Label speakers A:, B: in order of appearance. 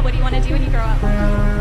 A: What do you want to do when you grow up?